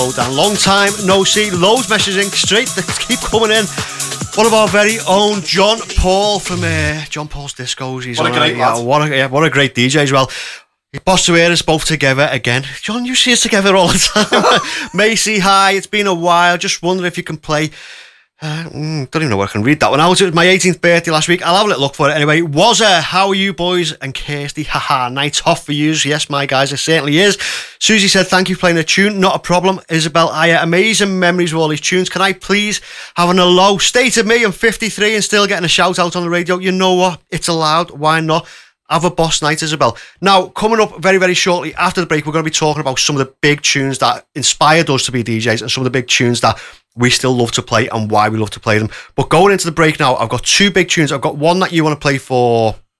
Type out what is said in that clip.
Dan, long time no see, loads messaging straight, they keep coming in. One of our very own John Paul from John Paul's Discos. He's what a great lad. What a great DJ as well. Boss to hear us both together again. John, you see us together all the time. Macy, hi, it's been a while, just wondering if you can play. Don't even know where I can read that one out. It was my 18th birthday last week. I'll have a little look for it anyway. How are you boys? And Kirsty, haha, night's off for you. Yes, my guys, it certainly is. Susie said, thank you for playing a tune. Not a problem. Isabel, amazing memories of all these tunes. Can I please have an hello? State of me, I'm 53 and still getting a shout out on the radio. You know what? It's allowed. Why not? Have a boss night, Isabel. Now, coming up very, very shortly after the break, we're going to be talking about some of the big tunes that inspired us to be DJs and some of the big tunes that we still love to play and why we love to play them. But going into the break now, I've got two big tunes. I've got one that you want to play for